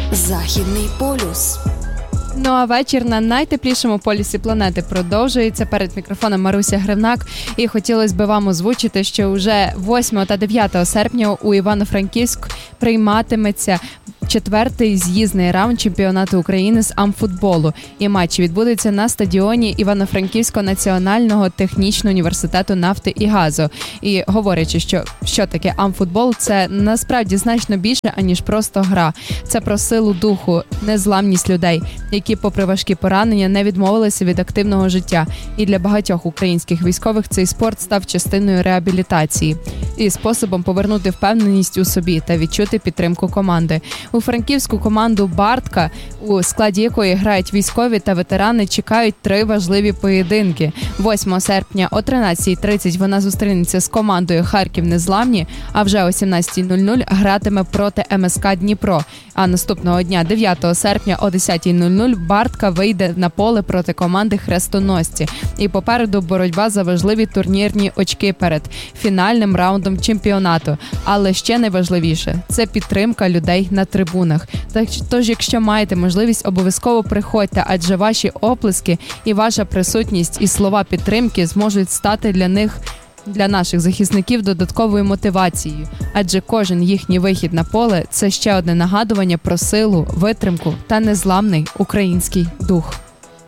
Західний полюс. Ну а вечір на найтеплішому полюсі планети продовжується. Перед мікрофоном Маруся Гривнак. І хотілося б вам озвучити, що вже 8 та 9 серпня у Івано-Франківську прийматиметься 4-й з'їзний раунд чемпіонату України з амфутболу. І матч відбудеться на стадіоні Івано-Франківського національного технічного університету нафти і газу. І говорячи, що таке амфутбол, це насправді значно більше, аніж просто гра. Це про силу духу, незламність людей, які попри важкі поранення не відмовилися від активного життя. І для багатьох українських військових цей спорт став частиною реабілітації і способом повернути впевненість у собі та відчути підтримку команди. У франківську команду «Бартка», у складі якої грають військові та ветерани, чекають 3 важливі поєдинки. 8 серпня о 13:30 вона зустрінеться з командою «Харків Незламні», а вже о 17:00 гратиме проти МСК «Дніпро». А наступного дня, 9 серпня о 10:00, «Бартка» вийде на поле проти команди «Хрестоносці». І попереду боротьба за важливі турнірні очки перед фінальним раундом чемпіонату. Але ще найважливіше – це підтримка людей на трибунах. Тож, якщо маєте можливість, обов'язково приходьте, адже ваші оплески і ваша присутність і слова підтримки зможуть стати для наших захисників додатковою мотивацією. Адже кожен їхній вихід на поле – це ще одне нагадування про силу, витримку та незламний український дух.